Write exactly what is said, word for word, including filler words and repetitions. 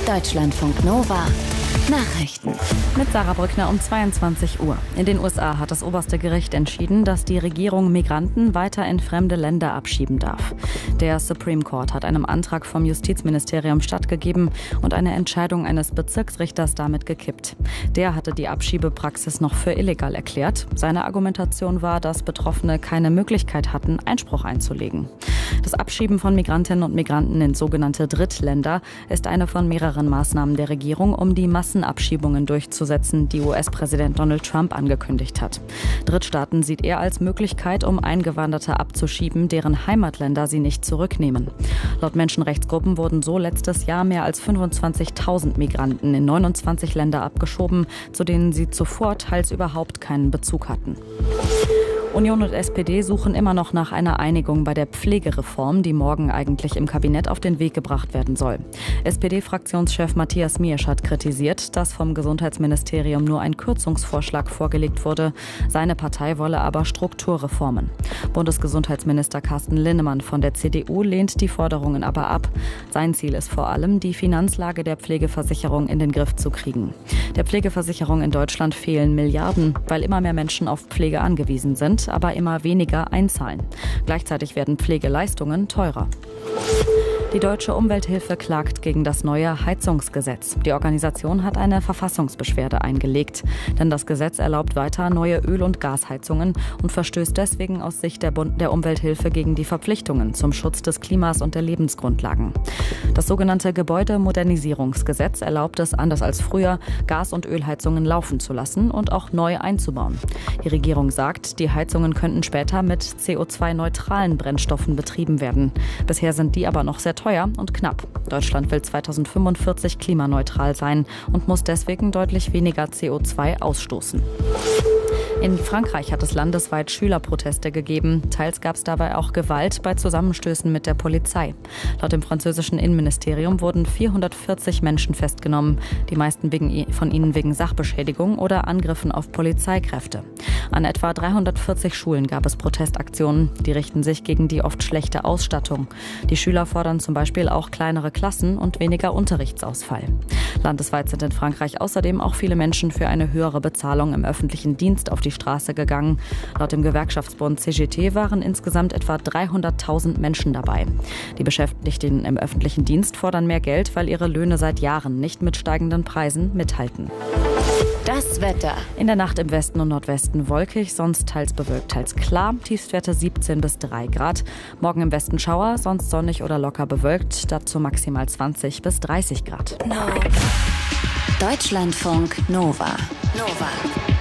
Deutschlandfunk Nova Nachrichten. Mit Sarah Brückner um zweiundzwanzig Uhr. In den U S A hat das oberste Gericht entschieden, dass die Regierung Migranten weiter in fremde Länder abschieben darf. Der Supreme Court hat einem Antrag vom Justizministerium stattgegeben und eine Entscheidung eines Bezirksrichters damit gekippt. Der hatte die Abschiebepraxis noch für illegal erklärt. Seine Argumentation war, dass Betroffene keine Möglichkeit hatten, Einspruch einzulegen. Das Abschieben von Migrantinnen und Migranten in sogenannte Drittländer ist eine von mehreren Maßnahmen der Regierung, um die Massenabschiebungen durchzusetzen, die U S-Präsident Donald Trump angekündigt hat. Drittstaaten sieht er als Möglichkeit, um Eingewanderte abzuschieben, deren Heimatländer sie nicht zurücknehmen. Laut Menschenrechtsgruppen wurden so letztes Jahr mehr als fünfundzwanzigtausend Migranten in neunundzwanzig Länder abgeschoben, zu denen sie zuvor teils überhaupt keinen Bezug hatten. Union und S P D suchen immer noch nach einer Einigung bei der Pflegereform, die morgen eigentlich im Kabinett auf den Weg gebracht werden soll. S P D-Fraktionschef Matthias Miersch hat kritisiert, dass vom Gesundheitsministerium nur ein Kürzungsvorschlag vorgelegt wurde. Seine Partei wolle aber Strukturreformen. Bundesgesundheitsminister Carsten Linnemann von der C D U lehnt die Forderungen aber ab. Sein Ziel ist vor allem, die Finanzlage der Pflegeversicherung in den Griff zu kriegen. Der Pflegeversicherung in Deutschland fehlen Milliarden, weil immer mehr Menschen auf Pflege angewiesen sind, aber immer weniger einzahlen. Gleichzeitig werden Pflegeleistungen teurer. Die Deutsche Umwelthilfe klagt gegen das neue Heizungsgesetz. Die Organisation hat eine Verfassungsbeschwerde eingelegt, denn das Gesetz erlaubt weiter neue Öl- und Gasheizungen und verstößt deswegen aus Sicht der, Bund- der Umwelthilfe gegen die Verpflichtungen zum Schutz des Klimas und der Lebensgrundlagen. Das sogenannte Gebäudemodernisierungsgesetz erlaubt es, anders als früher, Gas- und Ölheizungen laufen zu lassen und auch neu einzubauen. Die Regierung sagt, die Heizungen könnten später mit C O zwei neutralen Brennstoffen betrieben werden. Bisher sind die aber noch sehr teuer und knapp. Deutschland will zweitausendfünfundvierzig klimaneutral sein und muss deswegen deutlich weniger C O zwei ausstoßen. In Frankreich hat es landesweit Schülerproteste gegeben. Teils gab es dabei auch Gewalt bei Zusammenstößen mit der Polizei. Laut dem französischen Innenministerium wurden vierhundertvierzig Menschen festgenommen, die meisten wegen, von ihnen wegen Sachbeschädigung oder Angriffen auf Polizeikräfte. An etwa dreihundertvierzig Schulen gab es Protestaktionen, die richten sich gegen die oft schlechte Ausstattung. Die Schüler fordern zum Beispiel auch kleinere Klassen und weniger Unterrichtsausfall. Landesweit sind in Frankreich außerdem auch viele Menschen für eine höhere Bezahlung im öffentlichen Dienst auf die Straße gegangen. Laut dem Gewerkschaftsbund C G T waren insgesamt etwa dreihunderttausend Menschen dabei. Die Beschäftigten im öffentlichen Dienst fordern mehr Geld, weil ihre Löhne seit Jahren nicht mit steigenden Preisen mithalten. Das Wetter. In der Nacht im Westen und Nordwesten wolkig, sonst teils bewölkt, teils klar. Tiefstwerte siebzehn bis drei Grad. Morgen im Westen Schauer, sonst sonnig oder locker bewölkt. Dazu maximal zwanzig bis dreißig Grad. No. Deutschlandfunk Nova. Nova.